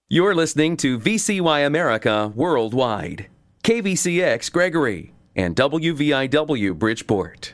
You're listening to VCY America Worldwide, KVCX Gregory, and WVIW Bridgeport.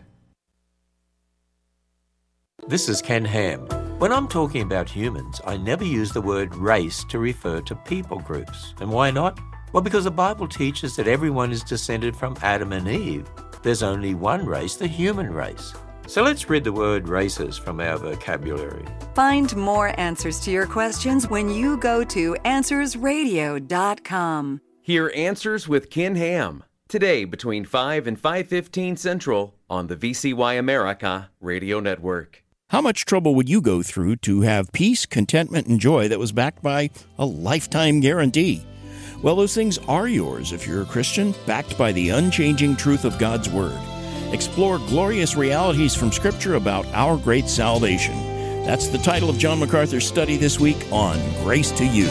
This is Ken Ham. When I'm talking about humans, I never use the word race to refer to people groups. And why not? Well, because the Bible teaches that everyone is descended from Adam and Eve. There's only one race, the human race. So let's rid the word races from our vocabulary. Find more answers to your questions when you go to AnswersRadio.com. Hear Answers with Ken Ham, today between 5 and 5:15 Central on the VCY America Radio Network. How much trouble would you go through to have peace, contentment, and joy that was backed by a lifetime guarantee? Well, those things are yours if you're a Christian, backed by the unchanging truth of God's Word. Explore glorious realities from Scripture about our great salvation. That's the title of John MacArthur's study this week on Grace to You.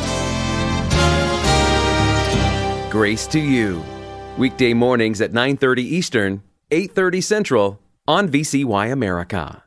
Grace to You. Weekday mornings at 9:30 Eastern, 8:30 Central on VCY America.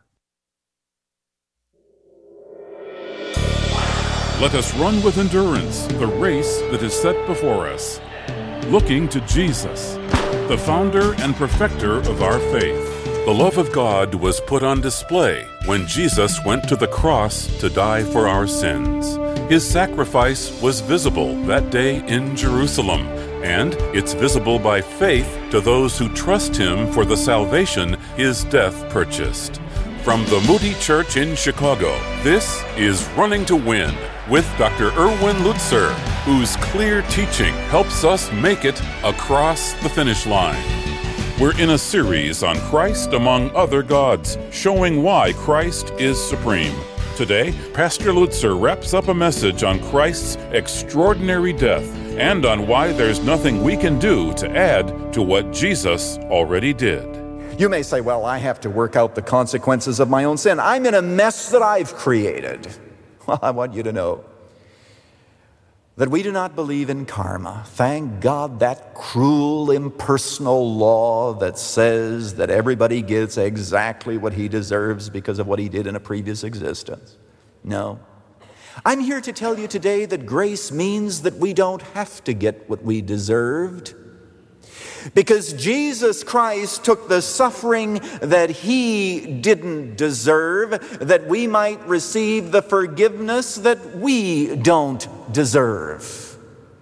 Let us run with endurance the race that is set before us, looking to Jesus, the founder and perfecter of our faith. The love of God was put on display when Jesus went to the cross to die for our sins. His sacrifice was visible that day in Jerusalem, and it's visible by faith to those who trust Him for the salvation His death purchased. From the Moody Church in Chicago, this is Running to Win with Dr. Erwin Lutzer, whose clear teaching helps us make it across the finish line. We're in a series on Christ among other gods, showing why Christ is supreme. Today, Pastor Lutzer wraps up a message on Christ's extraordinary death and on why there's nothing we can do to add to what Jesus already did. You may say, well, I have to work out the consequences of my own sin. I'm in a mess that I've created. Well, I want you to know that we do not believe in karma. Thank God, that cruel, impersonal law that says that everybody gets exactly what he deserves because of what he did in a previous existence. No. I'm here to tell you today that grace means that we don't have to get what we deserved, because Jesus Christ took the suffering that He didn't deserve, that we might receive the forgiveness that we don't deserve.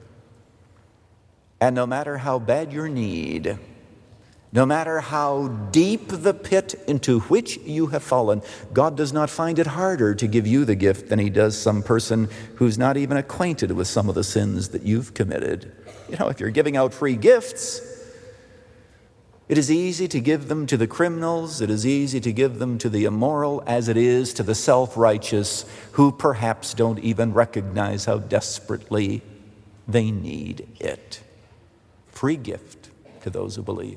And no matter how bad your need, no matter how deep the pit into which you have fallen, God does not find it harder to give you the gift than He does some person who's not even acquainted with some of the sins that you've committed. You know, if you're giving out free gifts, it is easy to give them to the criminals, it is easy to give them to the immoral, as it is to the self-righteous who perhaps don't even recognize how desperately they need it. Free gift to those who believe.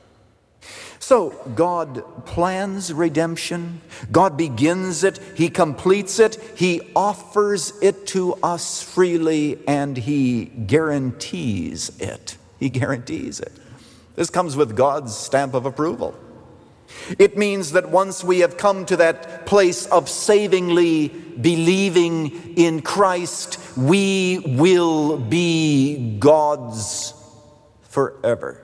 So God plans redemption. God begins it. He completes it. He offers it to us freely, and He guarantees it. He guarantees it. This comes with God's stamp of approval. It means that once we have come to that place of savingly believing in Christ, we will be God's forever.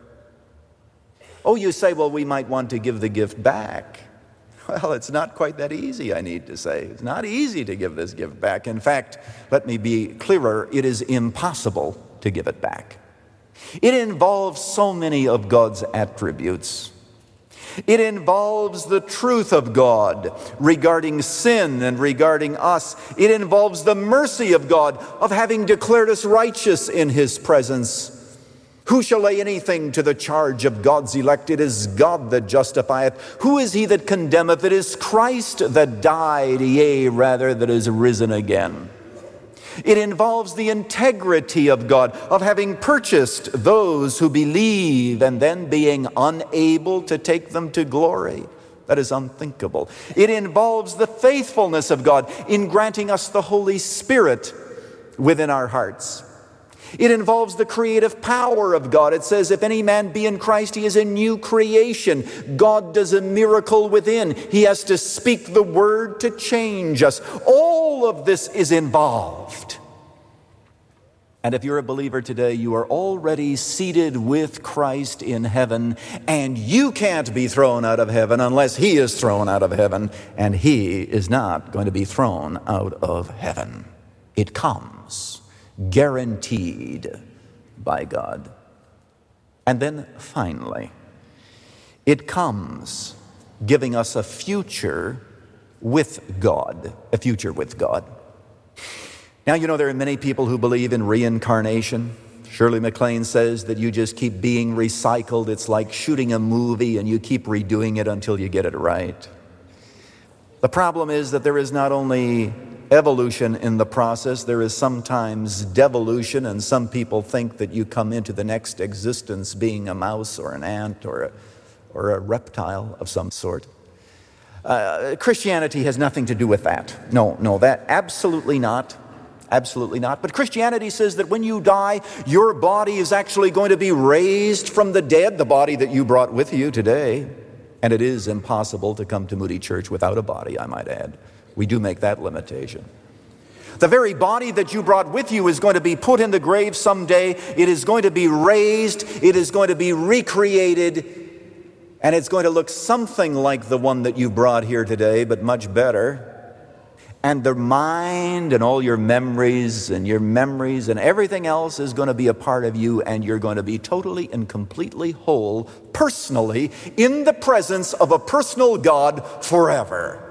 Oh, you say, well, we might want to give the gift back. Well, it's not quite that easy, I need to say. It's not easy to give this gift back. In fact, let me be clearer, it is impossible to give it back. It involves so many of God's attributes. It involves the truth of God regarding sin and regarding us. It involves the mercy of God of having declared us righteous in His presence. Who shall lay anything to the charge of God's elect? It is God that justifieth. Who is he that condemneth? It is Christ that died, yea, rather, that is risen again. It involves the integrity of God, of having purchased those who believe and then being unable to take them to glory. That is unthinkable. It involves the faithfulness of God in granting us the Holy Spirit within our hearts. It involves the creative power of God. It says, if any man be in Christ, he is a new creation. God does a miracle within. He has to speak the word to change us. All of this is involved. And if you're a believer today, you are already seated with Christ in heaven, and you can't be thrown out of heaven unless he is thrown out of heaven, and he is not going to be thrown out of heaven. It comes, guaranteed by God. And then finally, it comes giving us a future with God, a future with God. Now, you know, there are many people who believe in reincarnation. Shirley MacLaine says that you just keep being recycled. It's like shooting a movie and you keep redoing it until you get it right. The problem is that there is not only evolution in the process, there is sometimes devolution, and some people think that you come into the next existence being a mouse or an ant or a reptile of some sort. Christianity has nothing to do with that. No, that absolutely not. Absolutely not. But Christianity says that when you die, your body is actually going to be raised from the dead, the body that you brought with you today. And it is impossible to come to Moody Church without a body, I might add. We do make that limitation. The very body that you brought with you is going to be put in the grave someday. It is going to be raised. It is going to be recreated. And it's going to look something like the one that you brought here today, but much better. And the mind and all your memories and everything else is going to be a part of you, and you're going to be totally and completely whole, personally, in the presence of a personal God forever.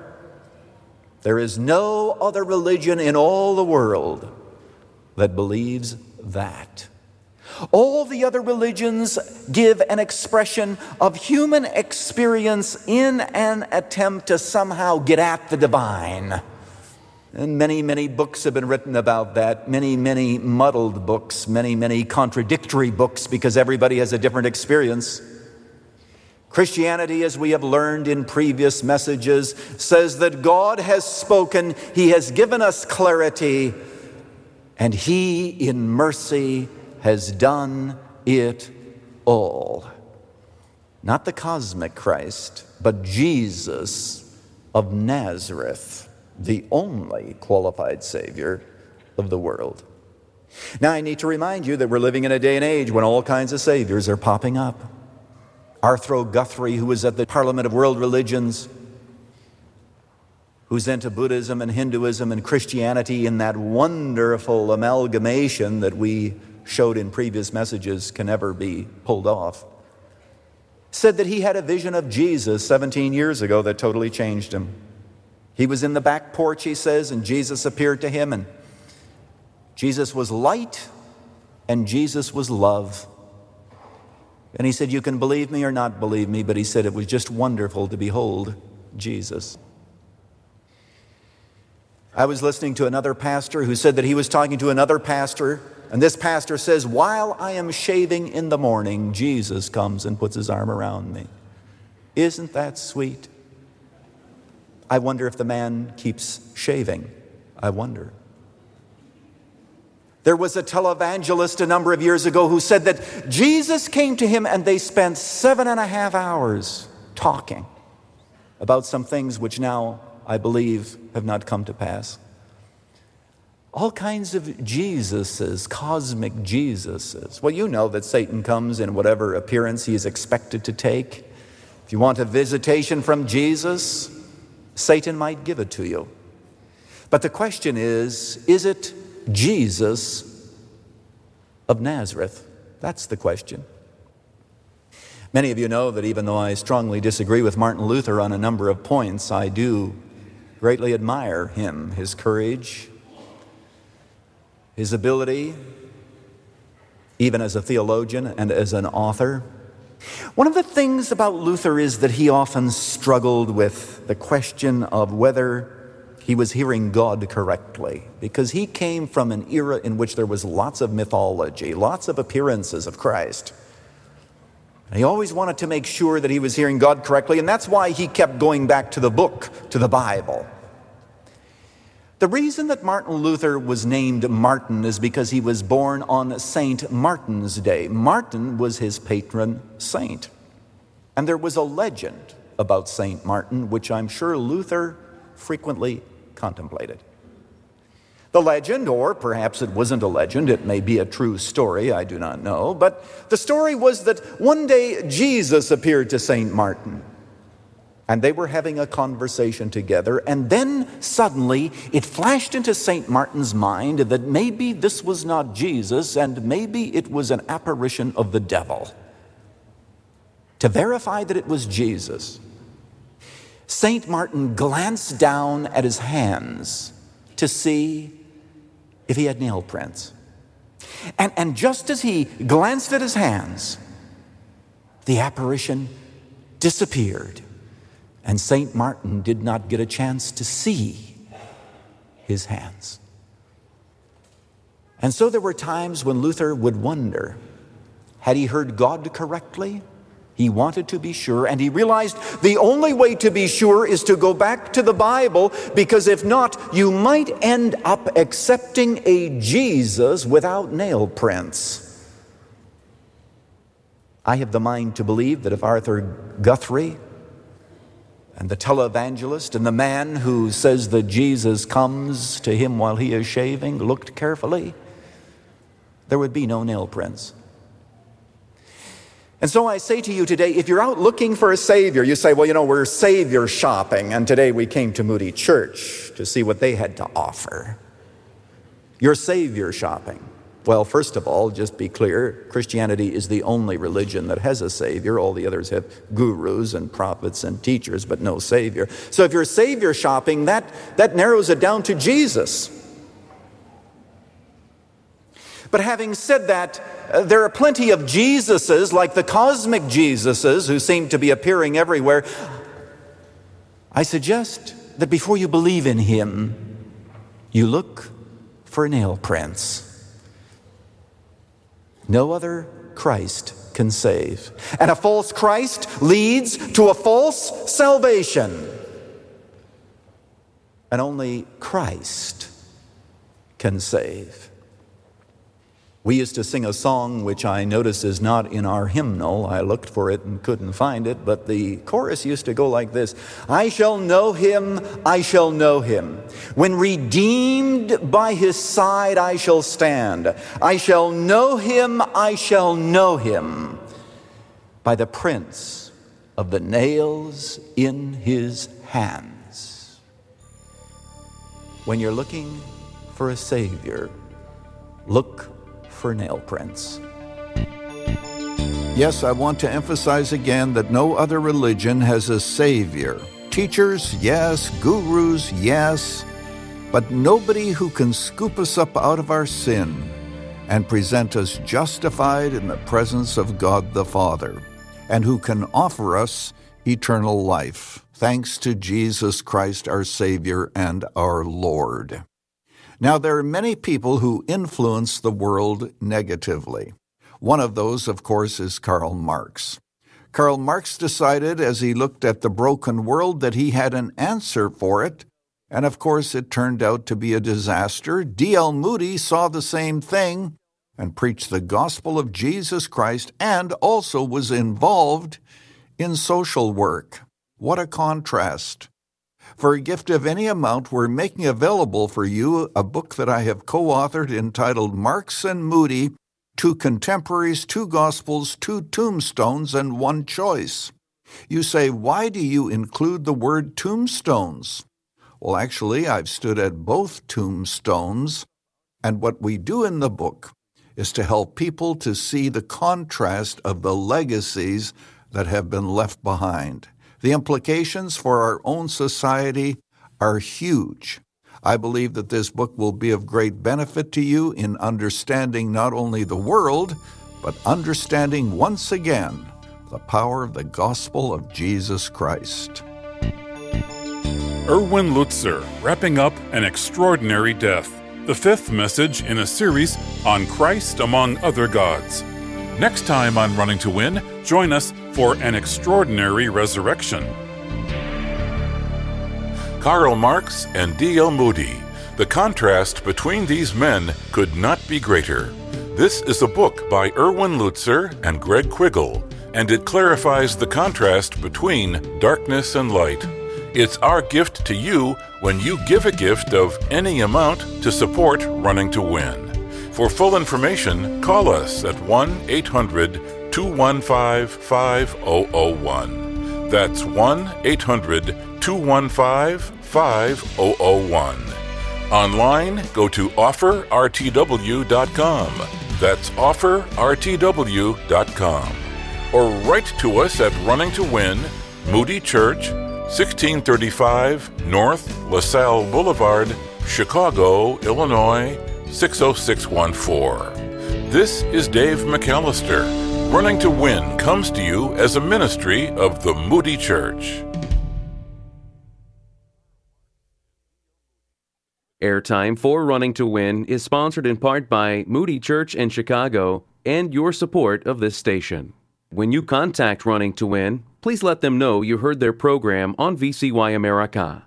There is no other religion in all the world that believes that. All the other religions give an expression of human experience in an attempt to somehow get at the divine. And many, many books have been written about that, many, many muddled books, many, many contradictory books, because everybody has a different experience. Christianity, as we have learned in previous messages, says that God has spoken, he has given us clarity, and he, in mercy, has done it all. Not the cosmic Christ, but Jesus of Nazareth, the only qualified Savior of the world. Now, I need to remind you that we're living in a day and age when all kinds of saviors are popping up. Arthur Guthrie, who was at the Parliament of World Religions, who's into Buddhism and Hinduism and Christianity in that wonderful amalgamation that we showed in previous messages can never be pulled off, said that he had a vision of Jesus 17 years ago that totally changed him. He was in the back porch, he says, and Jesus appeared to him, and Jesus was light, and Jesus was love. And he said, you can believe me or not believe me, but he said it was just wonderful to behold Jesus. I was listening to another pastor who said that he was talking to another pastor, and this pastor says, while I am shaving in the morning, Jesus comes and puts his arm around me. Isn't that sweet? I wonder if the man keeps shaving. I wonder. There was a televangelist a number of years ago who said that Jesus came to him and they spent 7.5 hours talking about some things which now, I believe, have not come to pass. All kinds of Jesuses, cosmic Jesuses. Well, you know that Satan comes in whatever appearance he is expected to take. If you want a visitation from Jesus, Satan might give it to you. But the question is it Jesus of Nazareth? That's the question. Many of you know that even though I strongly disagree with Martin Luther on a number of points, I do greatly admire him, his courage, his ability, even as a theologian and as an author. One of the things about Luther is that he often struggled with the question of whether he was hearing God correctly, because he came from an era in which there was lots of mythology, lots of appearances of Christ. And he always wanted to make sure that he was hearing God correctly, and that's why he kept going back to the book, to the Bible. The reason that Martin Luther was named Martin is because he was born on St. Martin's Day. Martin was his patron saint. And there was a legend about St. Martin, which I'm sure Luther frequently contemplated. The The legend, or perhaps it wasn't a legend, it may be a true story, I do not know, but the story was that one day Jesus appeared to St. Martin, and they were having a conversation together, and then suddenly it flashed into St. Martin's mind that maybe this was not Jesus, and maybe it was an apparition of the devil. To verify that it was Jesus, St. Martin glanced down at his hands to see if he had nail prints. And just as he glanced at his hands, the apparition disappeared, and St. Martin did not get a chance to see his hands. And so there were times when Luther would wonder, had he heard God correctly? He wanted to be sure, and he realized the only way to be sure is to go back to the Bible, because if not, you might end up accepting a Jesus without nail prints. I have the mind to believe that if Arthur Guthrie and the televangelist and the man who says that Jesus comes to him while he is shaving looked carefully, there would be no nail prints. And so I say to you today, if you're out looking for a Savior, you say, well, we're Savior shopping, and today we came to Moody Church to see what they had to offer. You're Savior shopping. Well, first of all, just be clear, Christianity is the only religion that has a Savior. All the others have gurus and prophets and teachers, but no Savior. So if you're Savior shopping, that narrows it down to Jesus. But having said that, there are plenty of Jesuses, like the cosmic Jesuses, who seem to be appearing everywhere. I suggest that before you believe in him, you look for nail prints. No other Christ can save. And a false Christ leads to a false salvation. And only Christ can save. We used to sing a song which I notice is not in our hymnal. I looked for it and couldn't find it, but the chorus used to go like this: I shall know him, I shall know him. When redeemed by his side I shall stand. I shall know him, I shall know him, by the prints of the nails in his hands. When you're looking for a Savior, look for nail prints. Yes, I want to emphasize again that no other religion has a Savior. Teachers, yes. Gurus, yes. But nobody who can scoop us up out of our sin and present us justified in the presence of God the Father, and who can offer us eternal life, thanks to Jesus Christ, our Savior and our Lord. Now, there are many people who influence the world negatively. One of those, of course, is Karl Marx. Karl Marx decided, as he looked at the broken world, that he had an answer for it, and of course it turned out to be a disaster. D.L. Moody saw the same thing and preached the gospel of Jesus Christ, and also was involved in social work. What a contrast. For a gift of any amount, we're making available for you a book that I have co-authored entitled Marx and Moody, Two Contemporaries, Two Gospels, Two Tombstones, and One Choice. You say, why do you include the word tombstones? Well, actually, I've stood at both tombstones, and what we do in the book is to help people to see the contrast of the legacies that have been left behind. The implications for our own society are huge. I believe that this book will be of great benefit to you in understanding not only the world, but understanding once again the power of the gospel of Jesus Christ. Erwin Lutzer, wrapping up An Extraordinary Death, the fifth message in a series on Christ among other gods. Next time on Running to Win, join us for An Extraordinary Resurrection. Karl Marx and D.L. Moody. The contrast between these men could not be greater. This is a book by Erwin Lutzer and Greg Quiggle, and it clarifies the contrast between darkness and light. It's our gift to you when you give a gift of any amount to support Running to Win. For full information, call us at 1-800-215-5001. That's 1-800-215-5001. Online, go to offerrtw.com. That's offerrtw.com. Or write to us at Running to Win, Moody Church, 1635 North LaSalle Boulevard, Chicago, Illinois, 60614. This is Dave McAllister. Running to Win comes to you as a ministry of the Moody Church. Airtime for Running to Win is sponsored in part by Moody Church in Chicago and your support of this station. When you contact Running to Win, please let them know you heard their program on VCY America.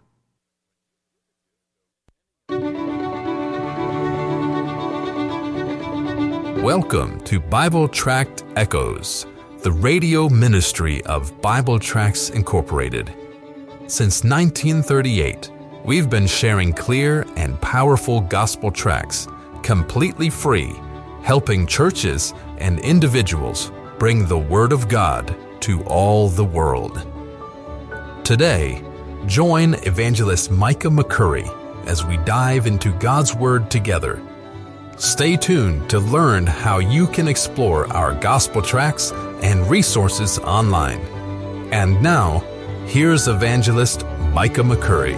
Welcome to Bible Tract Echoes, the radio ministry of Bible Tracts Incorporated. Since 1938, we've been sharing clear and powerful gospel tracts, completely free, helping churches and individuals bring the Word of God to all the world. Today, join Evangelist Micah McCurry as we dive into God's Word together. Stay tuned to learn how you can explore our gospel tracts and resources online. And now, here's Evangelist Micah McCurry.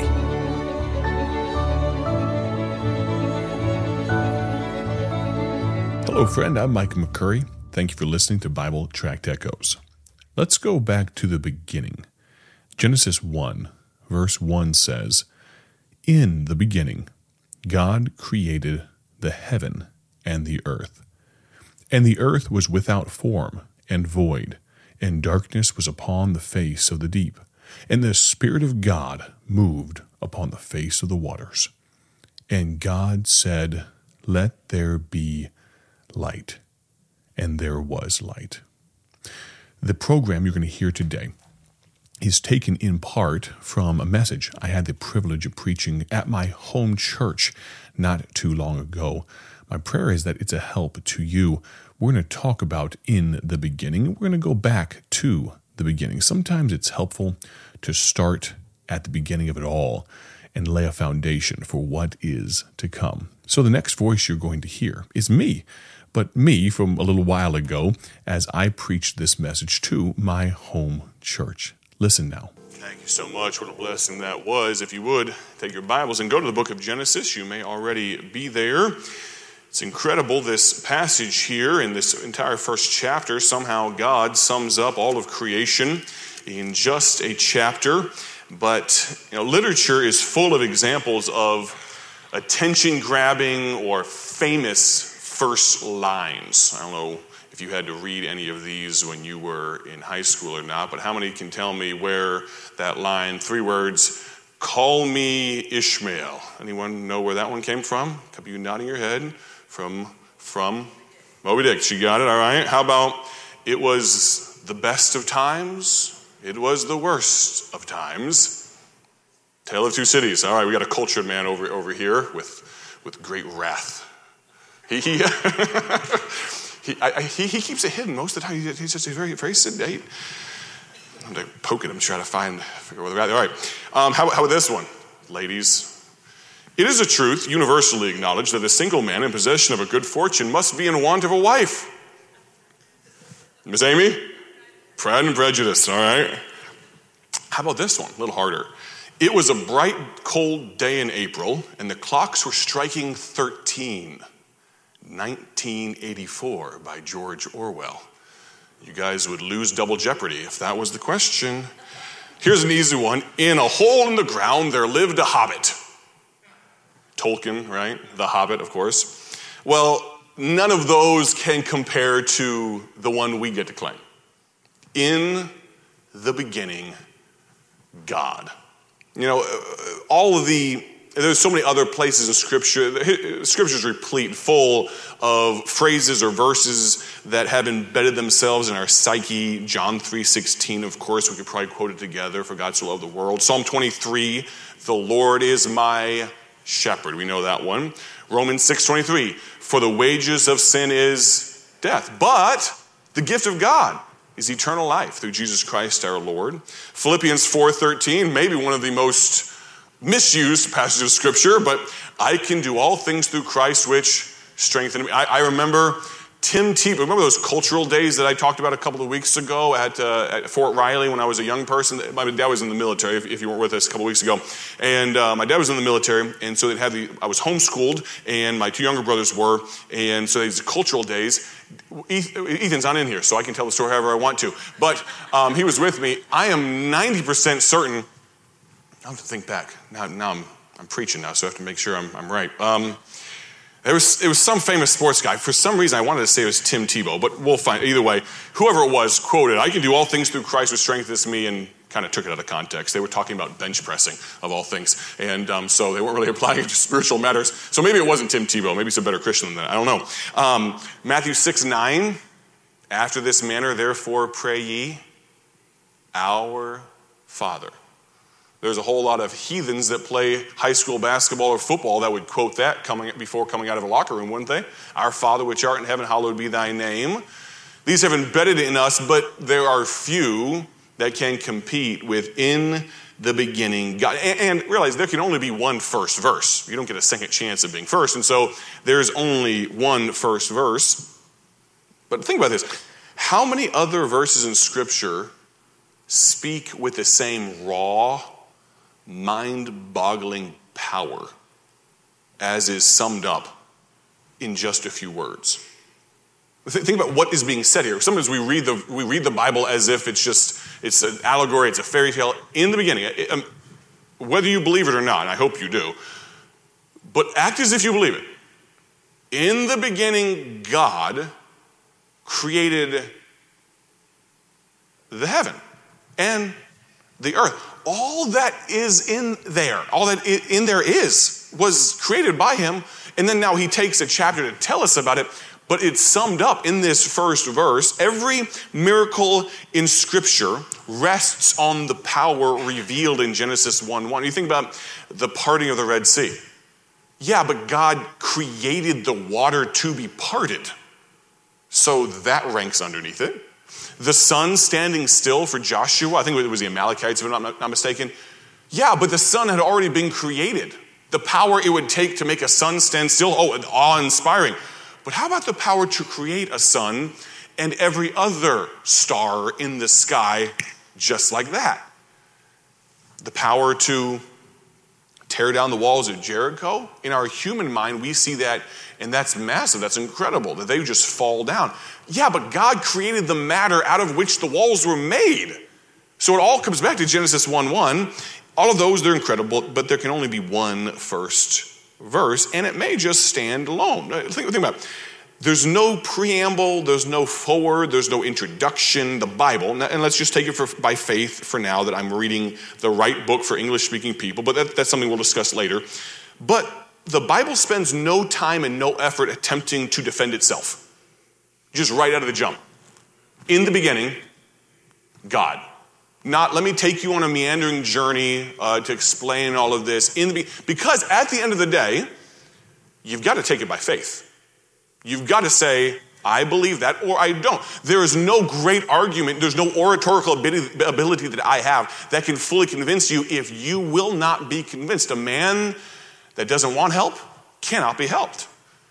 Hello, friend. I'm Micah McCurry. Thank you for listening to Bible Tract Echoes. Let's go back to the beginning. Genesis 1, verse 1 says, "In the beginning, God created the heaven and the earth. And the earth was without form and void, and darkness was upon the face of the deep. And the Spirit of God moved upon the face of the waters. And God said, Let there be light. And there was light." The program you're going to hear today is taken in part from a message I had the privilege of preaching at my home church not too long ago. My prayer is that it's a help to you. We're going to talk about in the beginning. We're going to go back to the beginning. Sometimes it's helpful to start at the beginning of it all and lay a foundation for what is to come. So the next voice you're going to hear is me, but me from a little while ago as I preached this message to my home church. Listen now. Thank you so much. What a blessing that was. If you would, take your Bibles and go to the book of Genesis. You may already be there. It's incredible, this passage here in this entire first chapter. Somehow God sums up all of creation in just a chapter. But literature is full of examples of attention-grabbing or famous first lines. I don't know if you had to read any of these when you were in high school or not, but how many can tell me where that line, 3 words, "Call me Ishmael"? Anyone know where that one came from? A couple of you nodding your head. From Moby Dick. She got it, all right. How about, "It was the best of times, it was the worst of times"? Tale of Two Cities. All right, we got a cultured man over here with great wrath. He keeps it hidden most of the time. He's just very, very sedate. I'm going to poke at him, figure where they're at. All right. How about this one, ladies? "It is a truth universally acknowledged that a single man in possession of a good fortune must be in want of a wife." Miss Amy? Pride and Prejudice, all right. How about this one? A little harder. "It was a bright, cold day in April, and the clocks were striking 13. 1984 by George Orwell. You guys would lose double jeopardy if that was the question. Here's an easy one. "In a hole in the ground there lived a hobbit." Tolkien, right? The Hobbit, of course. Well, none of those can compare to the one we get to claim. In the beginning, God. All of the there's so many other places in Scripture. Scripture is replete, full of phrases or verses that have embedded themselves in our psyche. John 3:16, of course, we could probably quote it together. For God so loved the world. Psalm 23, the Lord is my shepherd. We know that one. Romans 6:23, for the wages of sin is death, but the gift of God is eternal life through Jesus Christ our Lord. Philippians 4:13, maybe one of the most misused passages of Scripture, but I can do all things through Christ which strengthen me. I remember Tim Tebow. Remember those cultural days that I talked about a couple of weeks ago at Fort Riley when I was a young person? My dad was in the military, if you weren't with us a couple of weeks ago. And my dad was in the military, and so I was homeschooled, and my two younger brothers were, and so these cultural days. Ethan's not in here, so I can tell the story however I want to. But he was with me. I am 90% certain. I have to think back. Now I'm preaching now, so I have to make sure I'm right. It was some famous sports guy. For some reason, I wanted to say it was Tim Tebow, but we'll find. Either way, whoever it was quoted, I can do all things through Christ who strengthens me, and kind of took it out of context. They were talking about bench pressing, of all things. And so they weren't really applying it to spiritual matters. So maybe it wasn't Tim Tebow. Maybe he's a better Christian than that. I don't know. Matthew 6:9, after this manner, therefore, pray ye, our Father. There's a whole lot of heathens that play high school basketball or football that would quote that before coming out of a locker room, wouldn't they? Our Father which art in heaven, hallowed be thy name. These have embedded in us, but there are few that can compete with in the beginning God. And realize there can only be one first verse. You don't get a second chance of being first. And so there's only one first verse. But think about this. How many other verses in Scripture speak with the same raw, mind-boggling power as is summed up in just a few words? Think about what is being said here. Sometimes we read the Bible as if it's an allegory, it's a fairy tale. In the beginning, whether you believe it or not, and I hope you do, but act as if you believe it. In the beginning, God created the heaven and the earth. All that is in there, all that in there was created by him, and then now he takes a chapter to tell us about it, but it's summed up in this first verse. Every miracle in Scripture rests on the power revealed in Genesis 1:1. You think about the parting of the Red Sea. Yeah, but God created the water to be parted, so that ranks underneath it. The sun standing still for Joshua, I think it was the Amalekites, if I'm not mistaken. Yeah, but the sun had already been created. The power it would take to make a sun stand still, awe-inspiring. But how about the power to create a sun and every other star in the sky just like that? The power to tear down the walls of Jericho? In our human mind, we see that, and that's massive, that's incredible, that they just fall down. Yeah, but God created the matter out of which the walls were made. So it all comes back to Genesis 1:1. All of those, they're incredible, but there can only be one first verse, and it may just stand alone. Think about it. There's no preamble, there's no forward, there's no introduction. The Bible, and let's just take it by faith for now that I'm reading the right book for English-speaking people, but that's something we'll discuss later. But the Bible spends no time and no effort attempting to defend itself. Just right out of the jump. In the beginning, God. Not, let me take you on a meandering journey to explain all of this. Because at the end of the day, you've got to take it by faith. You've got to say, I believe that, or I don't. There is no great argument, there's no oratorical ability that I have that can fully convince you if you will not be convinced. A man that doesn't want help cannot be helped.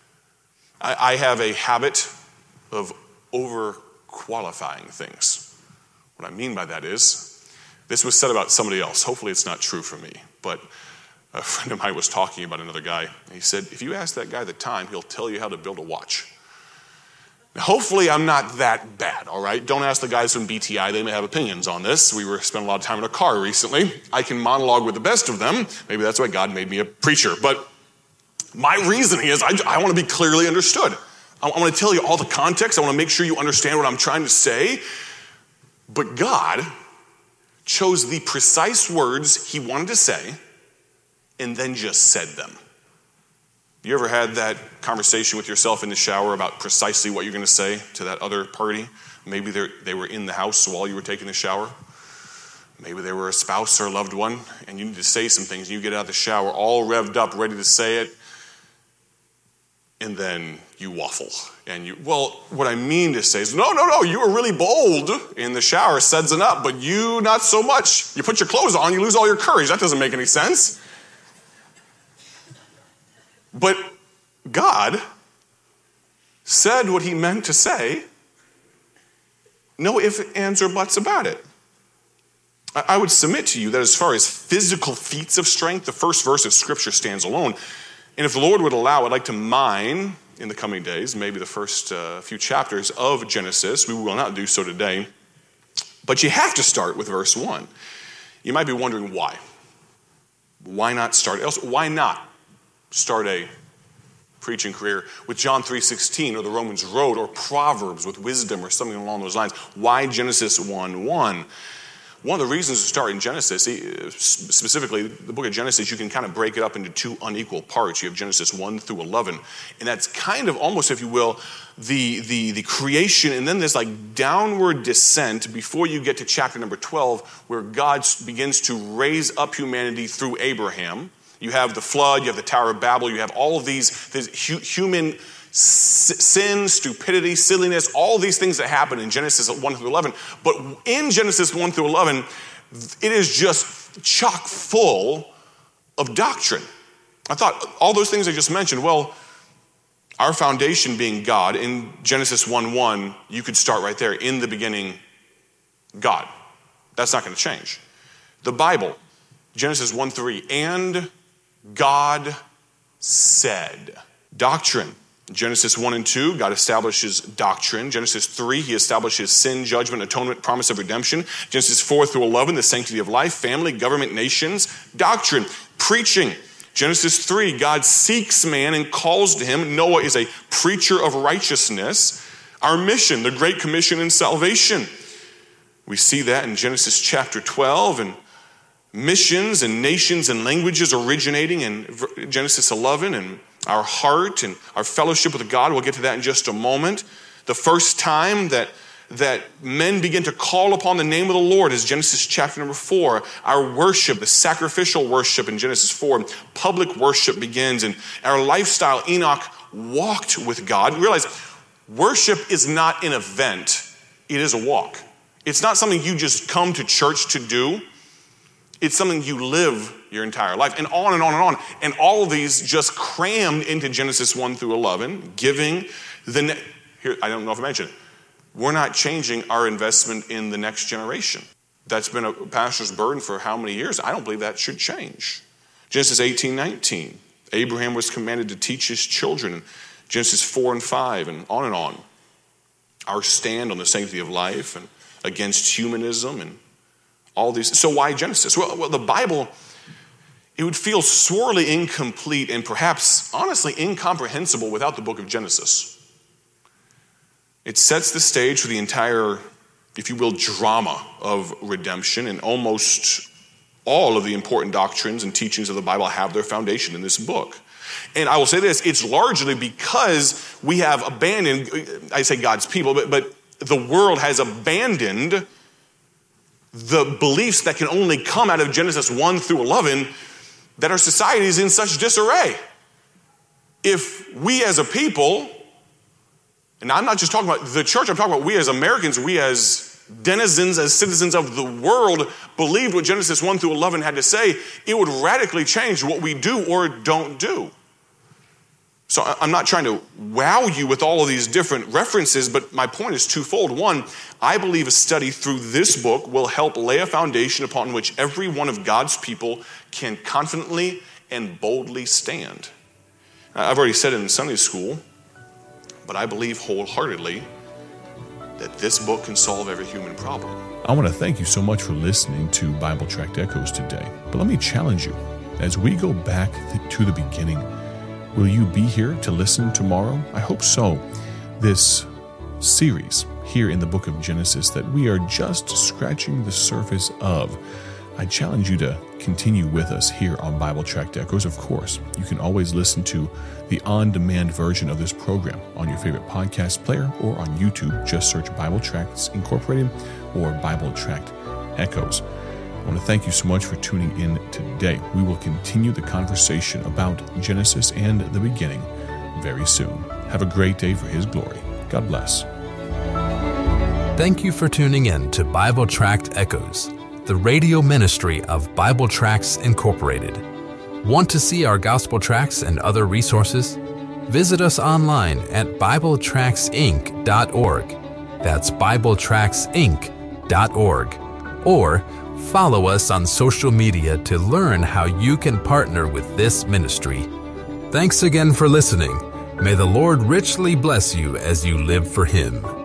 I have a habit of overqualifying things. What I mean by that is, this was said about somebody else. Hopefully it's not true for me, but a friend of mine was talking about another guy. And he said, if you ask that guy the time, he'll tell you how to build a watch. Now, hopefully I'm not that bad, all right? Don't ask the guys from BTI. They may have opinions on this. We spent a lot of time in a car recently. I can monologue with the best of them. Maybe that's why God made me a preacher. But my reasoning is I want to be clearly understood. I want to tell you all the context. I want to make sure you understand what I'm trying to say. But God chose the precise words he wanted to say and then just said them. You ever had that conversation with yourself in the shower about precisely what you're going to say to that other party? Maybe they were in the house while you were taking the shower. Maybe they were a spouse or a loved one, and you need to say some things. You get out of the shower all revved up, ready to say it, and then you waffle. And what I mean to say is, no, you were really bold in the shower, sudsing up, but you not so much. You put your clothes on, you lose all your courage. That doesn't make any sense. But God said what he meant to say. No ifs, ands, or buts about it. I would submit to you that as far as physical feats of strength, the first verse of Scripture stands alone. And if the Lord would allow, I'd like to mine in the coming days, maybe the first few chapters of Genesis. We will not do so today. But you have to start with verse 1. You might be wondering why. Why not start else? Why not start a preaching career with John 3:16 or the Romans Road or Proverbs with wisdom or something along those lines? Why Genesis 1:1? One of the reasons to start in Genesis, specifically the book of Genesis, you can kind of break it up into two unequal parts. You have Genesis 1 through 11, and that's kind of almost, if you will, the creation, and then there's like downward descent before you get to chapter number 12, where God begins to raise up humanity through Abraham. You have the flood, you have the Tower of Babel, you have all of these human sin, stupidity, silliness, all these things that happen in Genesis 1 through 11. But in Genesis 1 through 11, it is just chock full of doctrine. I thought all those things I just mentioned, well, our foundation being God, in Genesis 1:1, you could start right there. In the beginning, God. That's not going to change. The Bible, Genesis 1:3, and God said. Doctrine. Genesis 1 and 2, God establishes doctrine. Genesis 3, he establishes sin, judgment, atonement, promise of redemption. Genesis 4 through 11, the sanctity of life, family, government, nations, doctrine, preaching. Genesis 3, God seeks man and calls to him. Noah is a preacher of righteousness. Our mission, the Great Commission and salvation. We see that in Genesis chapter 12, and missions and nations and languages originating in Genesis 11, and our heart and our fellowship with God. We'll get to that in just a moment. The first time that men begin to call upon the name of the Lord is Genesis chapter number 4. Our worship, the sacrificial worship in Genesis 4, public worship begins, and our lifestyle, Enoch walked with God. Realize, worship is not an event, it is a walk. It's not something you just come to church to do. It's something you live your entire life, and on and on and on. And all of these just crammed into Genesis 1 through 11, giving here, I don't know if I mentioned, we're not changing our investment in the next generation. That's been a pastor's burden for how many years? I don't believe that should change. Genesis 18:19, Abraham was commanded to teach his children. Genesis 4 and 5, and on and on. Our stand on the sanctity of life and against humanism and all these. So why Genesis? Well, the Bible, it would feel sorely incomplete and perhaps, honestly, incomprehensible without the book of Genesis. It sets the stage for the entire, if you will, drama of redemption, and almost all of the important doctrines and teachings of the Bible have their foundation in this book. And I will say this, it's largely because we have abandoned, I say God's people, but the world has abandoned the beliefs that can only come out of Genesis 1 through 11, that our society is in such disarray. If we as a people, and I'm not just talking about the church, I'm talking about we as Americans, we as denizens, as citizens of the world, believed what Genesis 1 through 11 had to say, it would radically change what we do or don't do. So I'm not trying to wow you with all of these different references, but my point is twofold. One, I believe a study through this book will help lay a foundation upon which every one of God's people can confidently and boldly stand. I've already said it in Sunday school, but I believe wholeheartedly that this book can solve every human problem. I want to thank you so much for listening to Bible Tract Echoes today. But let me challenge you. As we go back to the beginning, will you be here to listen tomorrow? I hope so. This series here in the book of Genesis that we are just scratching the surface of I challenge you to continue with us here on Bible Tract Echoes. Of course, you can always listen to the on-demand version of this program on your favorite podcast player or on YouTube. Just search Bible Tracts Incorporated or Bible Tract Echoes. I want to thank you so much for tuning in today. We will continue the conversation about Genesis and the beginning very soon. Have a great day for His glory. God bless. Thank you for tuning in to Bible Tract Echoes, the radio ministry of Bible Tracts Incorporated. Want to see our gospel tracts and other resources? Visit us online at BibleTractsInc.org. That's BibleTractsInc.org. Or follow us on social media to learn how you can partner with this ministry. Thanks again for listening. May the Lord richly bless you as you live for Him.